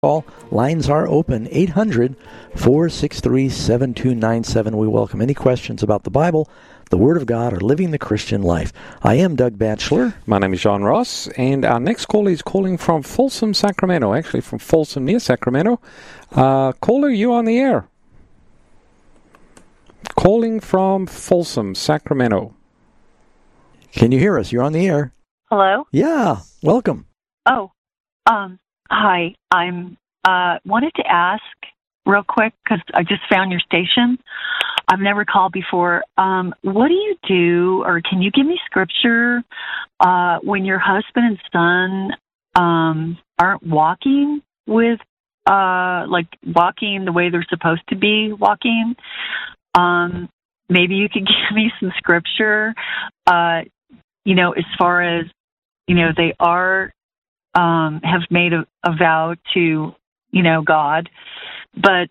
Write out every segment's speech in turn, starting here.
Call. Lines are open, 800-463-7297. We welcome any questions about the Bible, the Word of God, or living the Christian life. I am Doug Batchelor. My name is John Ross, and our next call is calling from Folsom, Sacramento, actually from Folsom near Sacramento. Caller, you on the air. Calling from Folsom, Sacramento. Can you hear us? You're on the air. Hello? Yeah, welcome. Oh, hi. I'm wanted to ask real quick because I just found your station. I've never called before. What do you do, or can you give me scripture when your husband and son aren't walking with, walking the way they're supposed to be walking? Maybe you could give me some scripture, as far as, they are, have made a vow to, God, but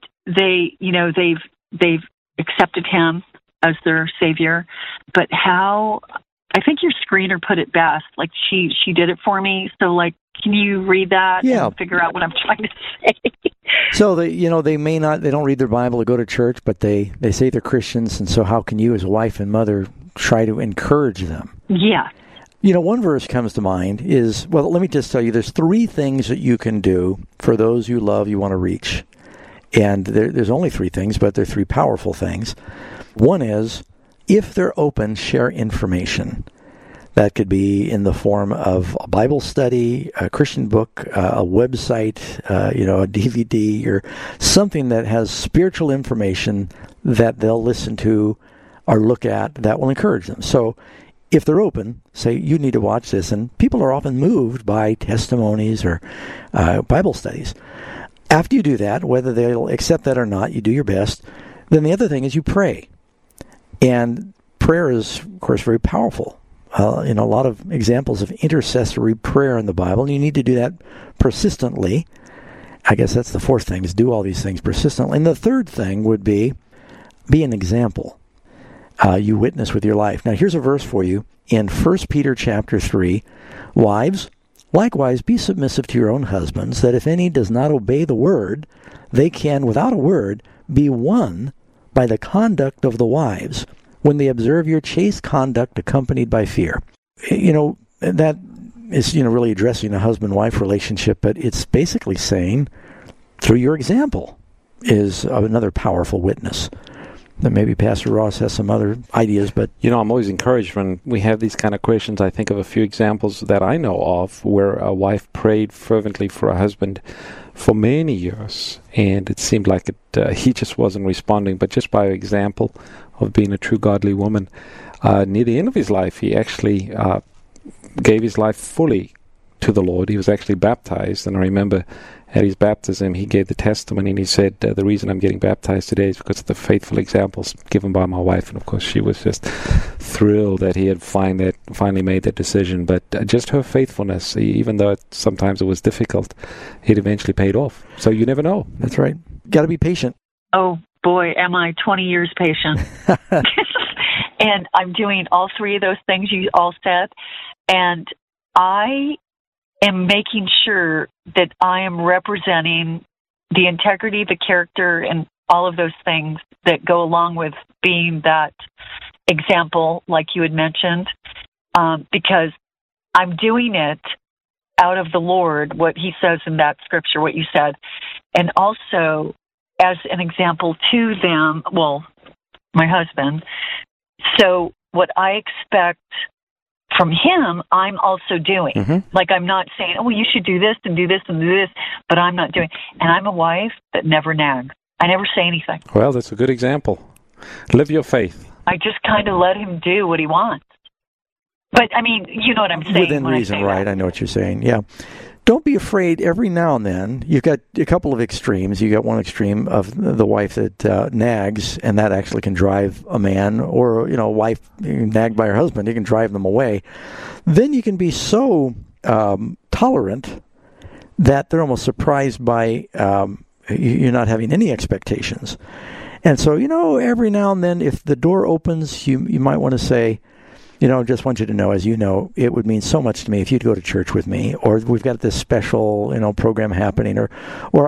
they've accepted Him as their Savior. But how? I think your screener put it best. Like she did it for me. So, can you read that and figure out what I'm trying to say? So they don't read their Bible or go to church, but they say they're Christians, and so how can you, as a wife and mother, try to encourage them? Yeah. One verse comes to mind is, let me just tell you, there's three things that you can do for those you love, you want to reach. And there's only three things, but they're three powerful things. One is, if they're open, share information. That could be in the form of a Bible study, a Christian book, a website, a DVD, or something that has spiritual information that they'll listen to or look at that will encourage them. So if they're open, say, you need to watch this, and people are often moved by testimonies or Bible studies. After you do that, whether they'll accept that or not, you do your best. Then the other thing is you pray. And prayer is, of course, very powerful. A lot of examples of intercessory prayer in the Bible, and you need to do that persistently. I guess that's the fourth thing, is do all these things persistently. And the third thing would be an example. You witness with your life. Now, here's a verse for you in 1 Peter chapter 3. Wives, likewise be submissive to your own husbands, that if any does not obey the word, they can, without a word, be won by the conduct of the wives, when they observe your chaste conduct accompanied by fear. That is, really addressing a husband-wife relationship, but it's basically saying, through your example, is another powerful witness. Then maybe Pastor Ross has some other ideas, but... I'm always encouraged when we have these kind of questions. I think of a few examples that I know of where a wife prayed fervently for a husband for many years, and it seemed like he just wasn't responding, but just by example of being a true godly woman. Near the end of his life, he actually gave his life fully to the Lord. He was actually baptized, and I remember at his baptism he gave the testimony, and he said, the reason I'm getting baptized today is because of the faithful examples given by my wife. And of course she was just thrilled that he had finally made that decision. But just her faithfulness, even though sometimes it was difficult, it eventually paid off. So you never know. That's right. Got to be patient. Oh boy, am I 20 years patient. And I'm doing all three of those things you all said, and I am making sure that I am representing the integrity, the character, and all of those things that go along with being that example, like you had mentioned, because I'm doing it out of the Lord, what He says in that scripture, what you said, and also as an example to them, my husband. So what I expect from him, I'm also doing. Mm-hmm. I'm not saying, you should do this and do this and do this, but I'm not doing. And I'm a wife that never nags. I never say anything. Well, that's a good example. Live your faith. I just kind of let him do what he wants. But, you know what I'm saying. Within reason, right. I know what you're saying, yeah. Don't be afraid. Every now and then, you've got a couple of extremes. You got one extreme of the wife that nags, and that actually can drive a man, or a wife nagged by her husband. It can drive them away. Then you can be so tolerant that they're almost surprised by you're not having any expectations. And so, every now and then, if the door opens, you might want to say, just want you to know, as you know, it would mean so much to me if you'd go to church with me, or we've got this special, program happening, or